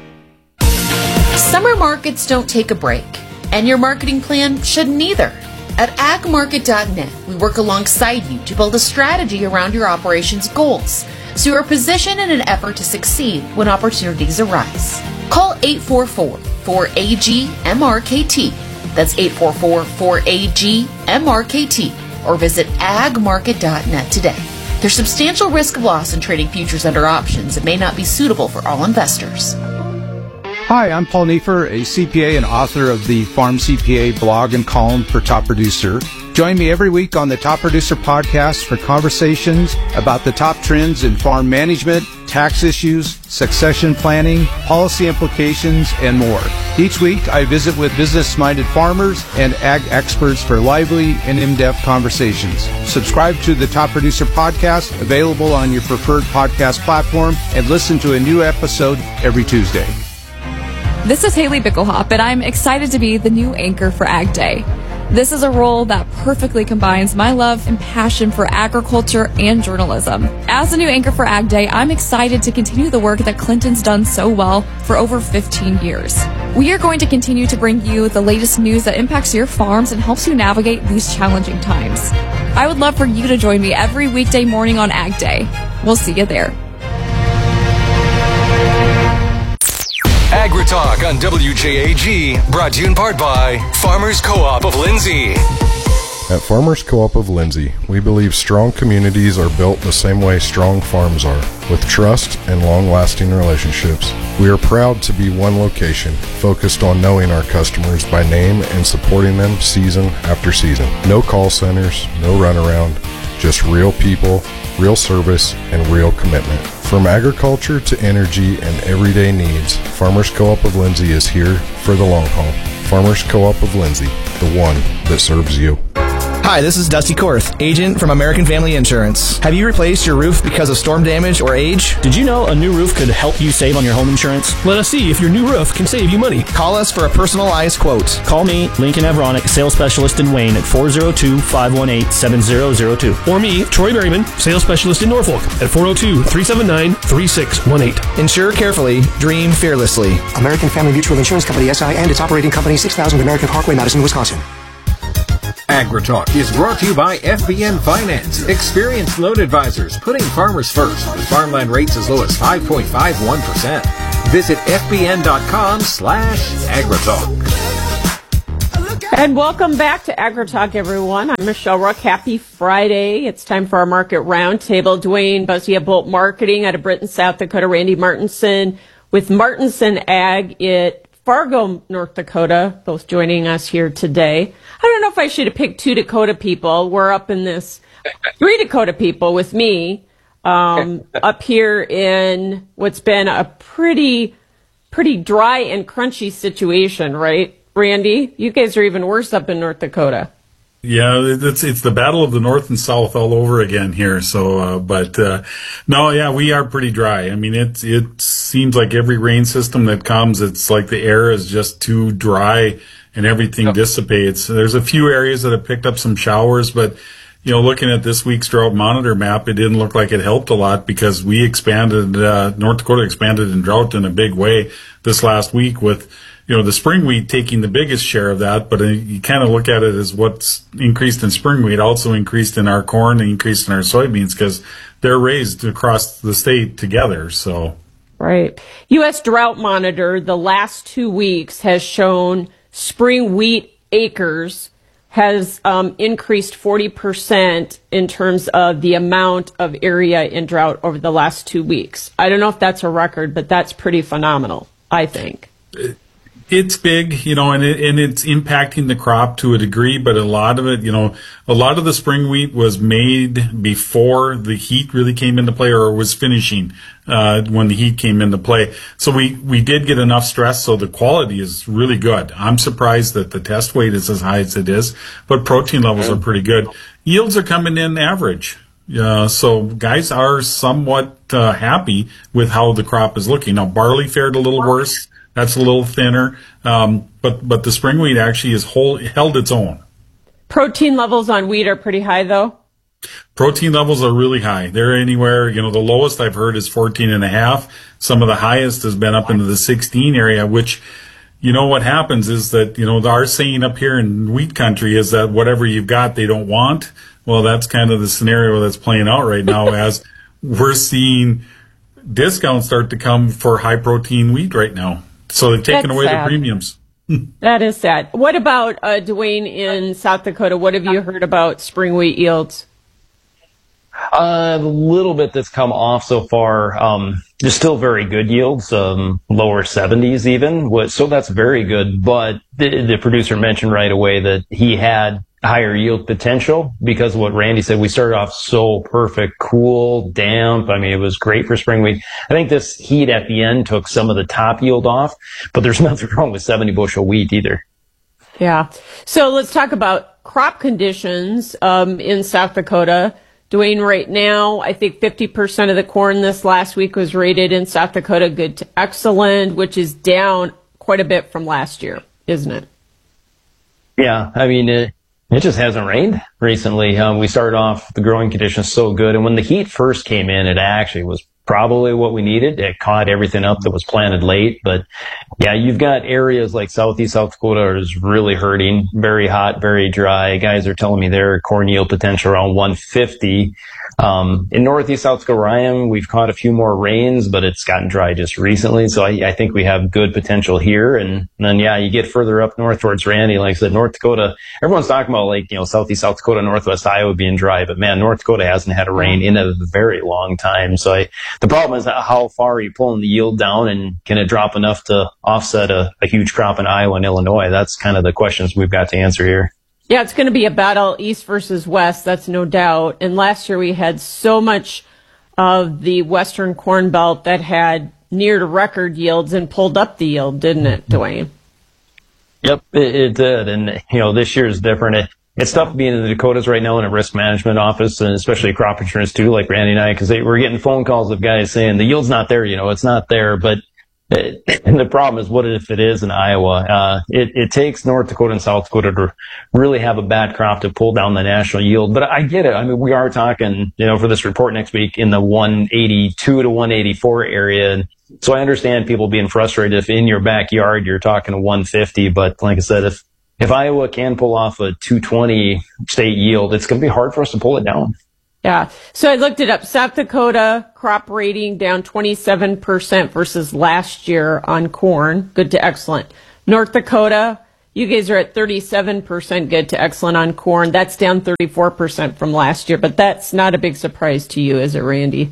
Summer markets don't take a break, and your marketing plan shouldn't either. At ag market dot net, we work alongside you to build a strategy around your operations goals, so you are positioned in an effort to succeed when opportunities arise. Call eight four four, four A G M R K T. That's eight four four, four A G M R K T, or visit ag market dot net today. There's substantial risk of loss in trading futures under options that may not be suitable for all investors. Hi, I'm Paul Neiffer, a C P A and author of the Farm C P A blog and column for Top Producer. Join me every week on the Top Producer podcast for conversations about the top trends in farm management, tax issues, succession planning, policy implications, and more. Each week, I visit with business-minded farmers and ag experts for lively and in-depth conversations. Subscribe to the Top Producer podcast, available on your preferred podcast platform, and listen to a new episode every Tuesday. This is Haley Bickelhop, and I'm excited to be the new anchor for Ag Day. This is a role that perfectly combines my love and passion for agriculture and journalism. As the new anchor for Ag Day, I'm excited to continue the work that Clinton's done so well for over fifteen years. We are going to continue to bring you the latest news that impacts your farms and helps you navigate these challenging times. I would love for you to join me every weekday morning on Ag Day. We'll see you there. AgriTalk on W J A G, brought to you in part by Farmers Co-op of Lindsay. At Farmers Co-op of Lindsay, we believe strong communities are built the same way strong farms are, with trust and long-lasting relationships. We are proud to be one location, focused on knowing our customers by name and supporting them season after season. No call centers, no runaround, just real people, real service, and real commitment. From agriculture to energy and everyday needs, Farmers Co-op of Lindsay is here for the long haul. Farmers Co-op of Lindsay, the one that serves you. Hi, this is Dusty Korth, agent from American Family Insurance. Have you replaced your roof because of storm damage or age? Did you know a new roof could help you save on your home insurance? Let us see if your new roof can save you money. Call us for a personalized quote. Call me, Lincoln Avronic, sales specialist in Wayne at four oh two, five one eight, seven oh oh two. Or me, Troy Berryman, sales specialist in Norfolk at four oh two, three seven nine, three six one eight. Insure carefully, dream fearlessly. American Family Mutual Insurance Company, S I, and its operating company, six thousand American Parkway, Madison, Wisconsin. AgriTalk is brought to you by F B N Finance. Experienced loan advisors putting farmers first with farmland rates as low as five point five one percent. Visit fbn.com slash AgriTalk. And welcome back to AgriTalk, everyone. I'm Michelle Rook. Happy Friday. It's time for our market roundtable. Dwayne Buzzy at Bolt Marketing out of Britton, South Dakota. Randy Martinson with Martinson Ag at Fargo, North Dakota, both joining us here today. I don't know if I should have picked two Dakota people. We're up in this three Dakota people with me um, up here in what's been a pretty, pretty dry and crunchy situation, right, Randy? You guys are even worse up in North Dakota. Yeah, it's it's the battle of the North and South all over again here. So, uh, but uh, no, yeah, we are pretty dry. I mean, it it seems like every rain system that comes, it's like the air is just too dry and everything yep. dissipates. There's a few areas that have picked up some showers, but you know, looking at this week's drought monitor map, it didn't look like it helped a lot because we expanded, uh, North Dakota expanded in drought in a big way this last week with, you know, the spring wheat taking the biggest share of that, but you kind of look at it as what's increased in spring wheat also increased in our corn and increased in our soybeans because they're raised across the state together. So, right. U S Drought Monitor, the last two weeks has shown spring wheat acres has um, increased forty percent in terms of the amount of area in drought over the last two weeks. I don't know if that's a record, but that's pretty phenomenal, I think. It's big, you know, and it, and it's impacting the crop to a degree, but a lot of it, you know, a lot of the spring wheat was made before the heat really came into play or was finishing, uh, when the heat came into play. So we, we did get enough stress, so the quality is really good. I'm surprised that the test weight is as high as it is, but protein levels are pretty good. Yields are coming in average. Uh, so guys are somewhat, uh, happy with how the crop is looking. Now, barley fared a little worse. That's a little thinner, um, but but the spring wheat actually has hold, held its own. Protein levels on wheat are pretty high, though? Protein levels are really high. They're anywhere, you know, the lowest I've heard is fourteen and a half. Some of the highest has been up into the sixteen area, which, you know, what happens is that, you know, our saying up here in wheat country is that whatever you've got, they don't want. Well, that's kind of the scenario that's playing out right now as we're seeing discounts start to come for high protein wheat right now. So they've taken That's away sad. the premiums. That is sad. What about, uh, Dwayne, in South Dakota? What have you heard about spring wheat yields? Uh, the little bit that's come off so far, um, there's still very good yields, um, lower seventies even. So that's very good. But the, the producer mentioned right away that he had higher yield potential because of what Randy said. We started off so perfect, cool, damp. I mean, it was great for spring wheat. I think this heat at the end took some of the top yield off, but there's nothing wrong with seventy bushel wheat either. Yeah. So let's talk about crop conditions um, in South Dakota. Dwayne, right now, I think fifty percent of the corn this last week was rated in South Dakota good to excellent, which is down quite a bit from last year, isn't it? Yeah. I mean, it, It just hasn't rained recently. Um, we started off the growing conditions so good. And when the heat first came in, it actually was probably what we needed. It caught everything up that was planted late. But yeah, you've got areas like southeast South Dakota is really hurting. Very hot, very dry. Guys are telling me their corn yield potential around one fifty. Um, in northeast South Dakota, where I am, we've caught a few more rains, but it's gotten dry just recently. So I, I think we have good potential here. And, and then, yeah, you get further up north towards Randy, like I said, North Dakota, everyone's talking about like, you know, southeast South Dakota, northwest Iowa being dry, but man, North Dakota hasn't had a rain in a very long time. So I, the problem is how far are you pulling the yield down and can it drop enough to offset a, a huge crop in Iowa and Illinois? That's kind of the questions we've got to answer here. Yeah, it's going to be a battle east versus west, that's no doubt. And last year we had so much of the western corn belt that had near to record yields and pulled up the yield, didn't it, Dwayne? Yep, it, it did. And, you know, this year is different. It, it's tough being in the Dakotas right now in a risk management office, and especially crop insurance too, like Randy and I, because we're getting phone calls of guys saying the yield's not there, you know, it's not there. But it, and the problem is, what if it is in Iowa? Uh, it, it takes North Dakota and South Dakota to really have a bad crop to pull down the national yield. But I get it. I mean, we are talking, you know, for this report next week in the one eighty-two to one eighty-four area. And so I understand people being frustrated if in your backyard you're talking a one fifty. But like I said, if If Iowa can pull off a two twenty state yield, it's going to be hard for us to pull it down. Yeah. So I looked it up. South Dakota crop rating down twenty-seven percent versus last year on corn. Good to excellent. North Dakota, you guys are at thirty-seven percent good to excellent on corn. That's down thirty-four percent from last year, but that's not a big surprise to you, is it, Randy?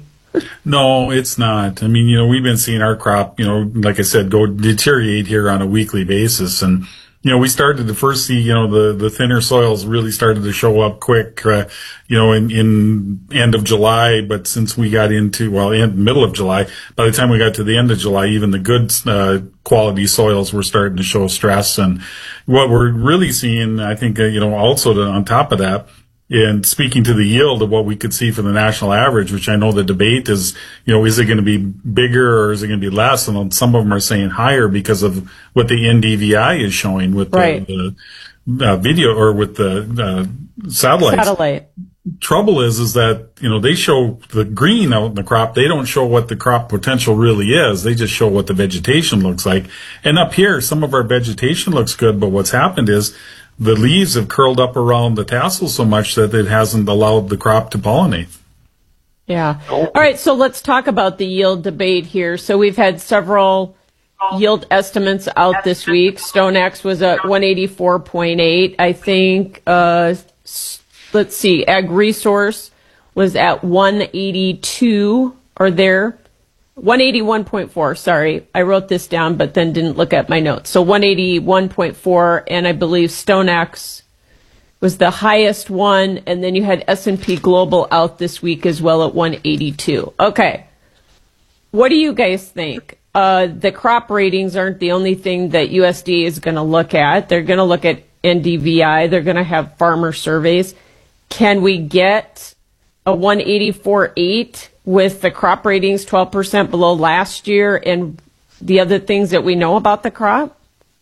No, it's not. I mean, you know, we've been seeing our crop, you know, like I said, go deteriorate here on a weekly basis. And you know, we started to first see, you know, the, the thinner soils really started to show up quick, uh, you know, in, in end of July. But since we got into, well, in middle of July, by the time we got to the end of July, even the good, uh, quality soils were starting to show stress. And what we're really seeing, I think, uh, you know, also to, on top of that, and speaking to the yield of what we could see for the national average, which I know the debate is, you know, is it going to be bigger or is it going to be less? And some of them are saying higher because of what the N D V I is showing with right. the, the uh, video or with the uh, satellites. Satellite. Trouble is, is that, you know, they show the green out in the crop. They don't show what the crop potential really is. They just show what the vegetation looks like. And up here, some of our vegetation looks good, but what's happened is the leaves have curled up around the tassels so much that it hasn't allowed the crop to pollinate. Yeah. All right. So let's talk about the yield debate here. So we've had several yield estimates out this week. StoneX was at one eighty-four point eight. I think, uh, let's see, Ag Resource was at one eighty-two or there. one eighty-one point four, sorry. I wrote this down, but then didn't look at my notes. So one eighty-one point four, and I believe StoneX was the highest one, and then you had S and P Global out this week as well at one eighty-two. Okay. What do you guys think? Uh, the crop ratings aren't the only thing that U S D A is going to look at. They're going to look at N D V I. They're going to have farmer surveys. Can we get a one eighty-four point eight with the crop ratings twelve percent below last year and the other things that we know about the crop?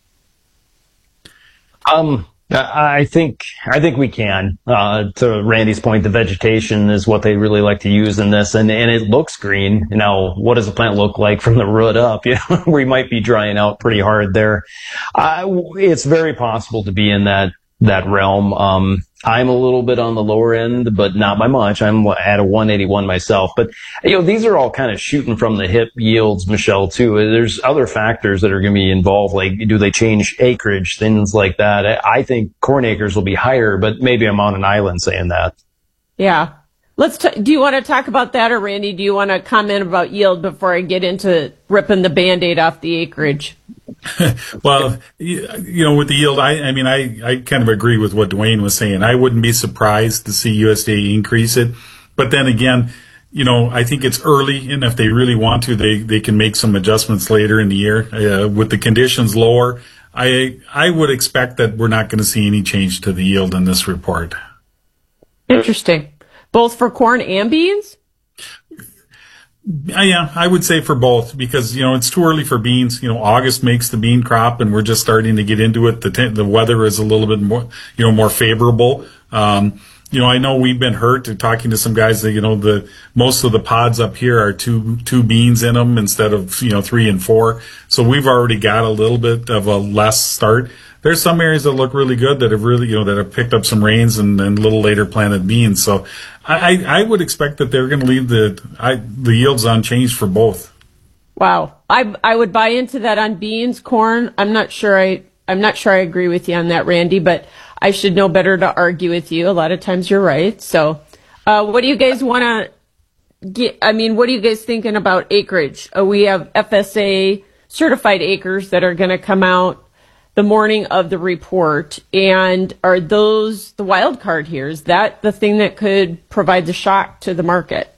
Um, I think I think we can. Uh, to Randy's point, the vegetation is what they really like to use in this, and, and it looks green. Now, what does the plant look like from the root up? You know, we might be drying out pretty hard there. Uh, it's very possible to be in that that realm. Um, I'm a little bit on the lower end, but not by much. I'm at a one eighty-one myself. But, you know, these are all kind of shooting from the hip yields, Michelle, too. There's other factors that are going to be involved, like do they change acreage, things like that. I think corn acres will be higher, but maybe I'm on an island saying that. Yeah. Let's. T- do you want to talk about that, or Randy, do you want to comment about yield before I get into ripping the Band-Aid off the acreage? Well, you know, with the yield, I, I mean, I, I kind of agree with what Dwayne was saying. I wouldn't be surprised to see U S D A increase it. But then again, you know, I think it's early, and if they really want to, they, they can make some adjustments later in the year. Uh, with the conditions lower, I I would expect that we're not going to see any change to the yield in this report. Interesting. Both for corn and beans? Uh, yeah, I would say for both, because, you know, it's too early for beans. You know, August makes the bean crop, and we're just starting to get into it. The t- the weather is a little bit more, you know, more favorable. Um, you know, I know we've been hurt to talking to some guys that, you know, the most of the pods up here are two two beans in them instead of, you know, three and four. So we've already got a little bit of a less start. There's some areas that look really good that have really, you know, that have picked up some rains and, and a little later planted beans. So I, I would expect that they're going to leave the I, the yields unchanged for both. Wow, I I would buy into that on beans, corn. I'm not sure I I'm not sure I agree with you on that, Randy, but I should know better to argue with you. A lot of times you're right. So, uh, what do you guys want to get? I mean, what are you guys thinking about acreage? Uh, we have F S A certified acres that are going to come out the morning of the report. And are those the wild card here? Is that the thing that could provide the shock to the market?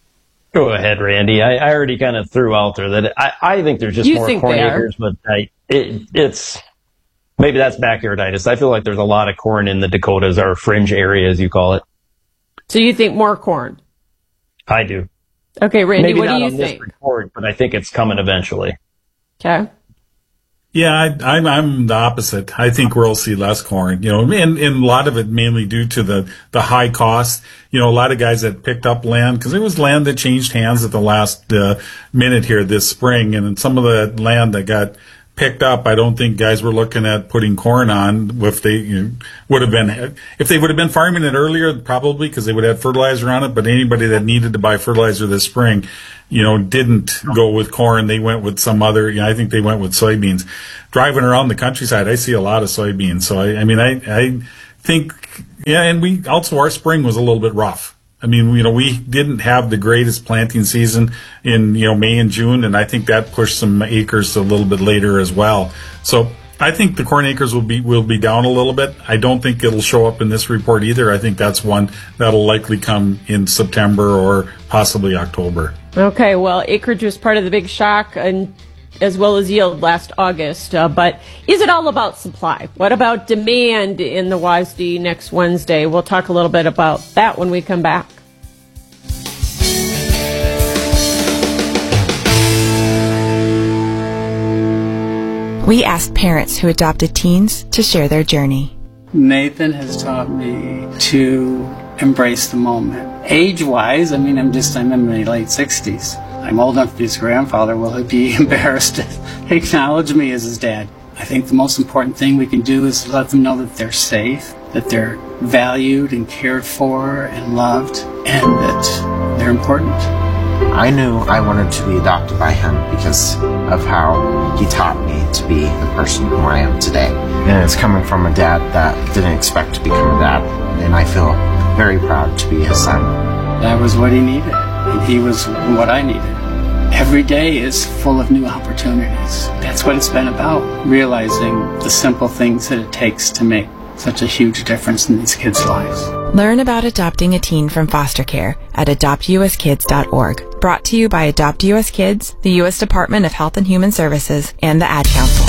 Go ahead, Randy. I, I already kind of threw out there that I, I think there's just You more think corn they are? acres, but I, it, it's maybe that's backyarditis. I feel like there's a lot of corn in the Dakotas, or fringe area, as you call it. So you think more corn? I do. Okay, Randy, maybe what not do you on think? This report, but I think it's coming eventually. Okay. Yeah, I, I'm I'm the opposite. I think we'll see less corn. You know, and, and a lot of it mainly due to the the high cost. You know, a lot of guys that picked up land, because there was land that changed hands at the last uh, minute here this spring, and some of the land that got picked up, I don't think guys were looking at putting corn on. If they you know, would have been, if they would have been farming it earlier, probably because they would have fertilizer on it. But anybody that needed to buy fertilizer this spring, you know, didn't go with corn. They went with some other. You know, I think they went with soybeans. Driving around the countryside, I see a lot of soybeans. So I, I mean, I, I think, yeah, and we also our spring was a little bit rough. I mean, you know, we didn't have the greatest planting season in, you know, May and June, and I think that pushed some acres a little bit later as well. So I think the corn acres will be will be down a little bit. I don't think it'll show up in this report either. I think that's one that'll likely come in September or possibly October. Okay, well, acreage was part of the big shock, and as well as yield last August. Uh, but is it all about supply? What about demand in the W A S D next Wednesday? We'll talk a little bit about that when we come back. We asked parents who adopted teens to share their journey. Nathan has taught me to embrace the moment. Age-wise, I mean, I'm just, I'm in my late sixties. I'm old enough to be his grandfather. Will he be embarrassed to acknowledge me as his dad? I think the most important thing we can do is let them know that they're safe, that they're valued and cared for and loved, and that they're important. I knew I wanted to be adopted by him because of how he taught me to be the person who I am today. And it's coming from a dad that didn't expect to become a dad, and I feel very proud to be his son. That was what he needed, and he was what I needed. Every day is full of new opportunities. That's what it's been about, realizing the simple things that it takes to make such a huge difference in these kids' lives. Learn about adopting a teen from foster care at adopt u s kids dot org. Brought to you by Adopt U S Kids, the U S Department of Health and Human Services, and the Ad Council.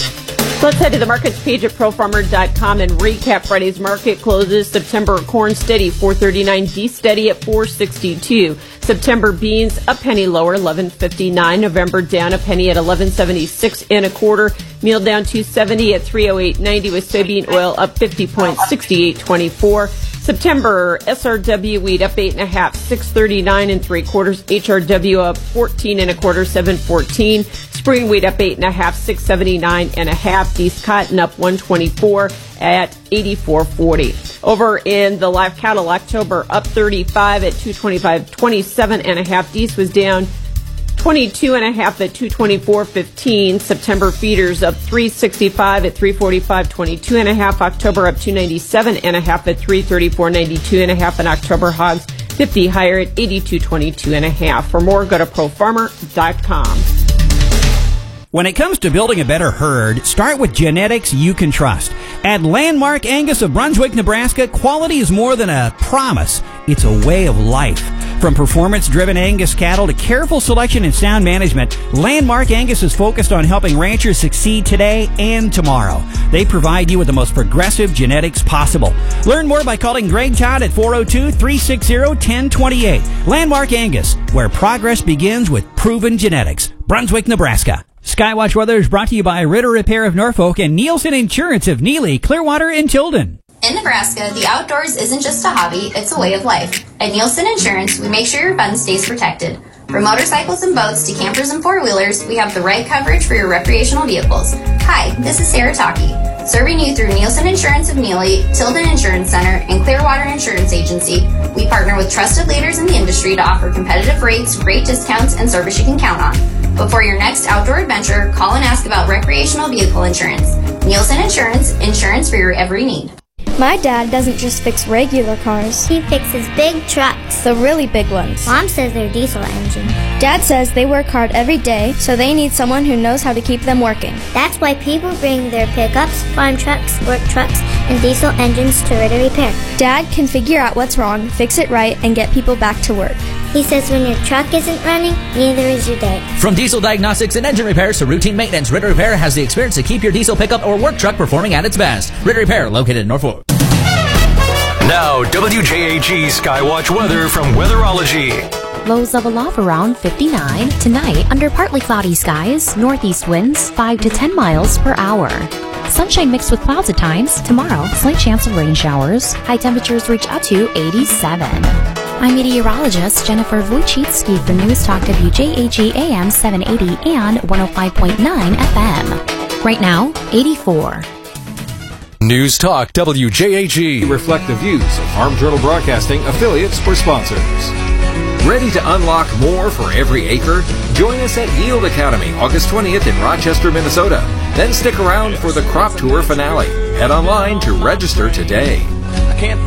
Let's head to the markets page at pro farmer dot com and recap Friday's market closes. September corn steady, four thirty-nine, beef steady at four sixty-two. September beans a penny lower, eleven fifty-nine. November down a penny at eleven seventy-six and a quarter. Meal down two seventy at three oh eight ninety, with soybean oil up fifty point six eight two four. September S R W wheat up eight and a half, six thirty-nine and three quarters. H R W up fourteen and a quarter, seven fourteen. Spring wheat up eight and a half, six seventy-nine and a half. East cotton up one twenty-four at eighty-four forty. Over in the live cattle, October up thirty-five at two twenty-five twenty-seven and a half. East was down twenty-two and a half at two twenty-four fifteen. September feeders up three sixty-five at three forty-five twenty-two and a half. October up two ninety-seven and a half at three thirty-four ninety-two and a half. And October hogs fifty higher at eighty-two twenty-two and a half. For more, go to pro farmer dot com. When it comes to building a better herd, start with genetics you can trust. At Landmark Angus of Brunswick, Nebraska, quality is more than a promise. It's a way of life. From performance-driven Angus cattle to careful selection and sound management, Landmark Angus is focused on helping ranchers succeed today and tomorrow. They provide you with the most progressive genetics possible. Learn more by calling Greg Todd at four oh two, three six zero, one oh two eight. Landmark Angus, where progress begins with proven genetics. Brunswick, Nebraska. Skywatch Weather is brought to you by Ritter Repair of Norfolk and Nielsen Insurance of Neely, Clearwater, and Tilden. In Nebraska, the outdoors isn't just a hobby, it's a way of life. At Nielsen Insurance, we make sure your fun stays protected. From motorcycles and boats to campers and four-wheelers, we have the right coverage for your recreational vehicles. Hi, this is Sarah Taki, serving you through Nielsen Insurance of Neely, Tilden Insurance Center, and Clearwater Insurance Agency. We partner with trusted leaders in the industry to offer competitive rates, great discounts, and service you can count on. But for your next outdoor adventure, call and ask about recreational vehicle insurance. Nielsen Insurance, insurance for your every need. My dad doesn't just fix regular cars. He fixes big trucks. The really big ones. Mom says they're diesel engine. Dad says they work hard every day, so they need someone who knows how to keep them working. That's why people bring their pickups, farm trucks, work trucks, and diesel engines to Ritter Repair. Dad can figure out what's wrong, fix it right, and get people back to work. He says when your truck isn't running, neither is your day. From diesel diagnostics and engine repairs to routine maintenance, Ritter Repair has the experience to keep your diesel pickup or work truck performing at its best. Ritter Repair, located in Norfolk. Now, W J A G Skywatch weather from Weatherology. Lows level off around fifty-nine. Tonight, under partly cloudy skies, northeast winds five to ten miles per hour. Sunshine mixed with clouds at times. Tomorrow, slight chance of rain showers. High temperatures reach up to eighty-seven. I'm meteorologist Jennifer Wojcicki for News Talk W J A G A M seven eighty and one oh five point nine F M. Right now, eighty-four. News Talk W J A G reflect the views of Farm Journal Broadcasting, affiliates, or sponsors. Ready to unlock more for every acre? Join us at Yield Academy August twentieth in Rochester, Minnesota. Then stick around for the Crop Tour finale. Head online to register today. I can't